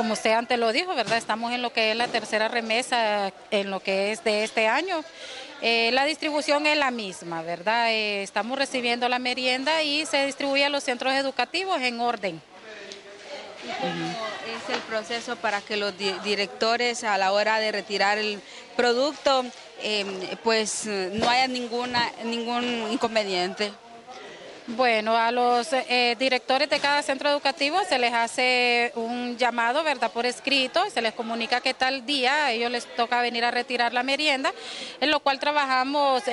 como usted antes lo dijo, ¿verdad? Estamos en lo que es la tercera remesa, en lo que es de este año. La distribución es la misma, ¿verdad? Estamos recibiendo la merienda y se distribuye a los centros educativos en orden. ¿Y cómo es el proceso para que los directores a la hora de retirar el producto, pues no haya ningún inconveniente? Bueno, a los directores de cada centro educativo se les hace un llamado, ¿verdad?, por escrito, se les comunica que tal día a ellos les toca venir a retirar la merienda, en lo cual trabajamos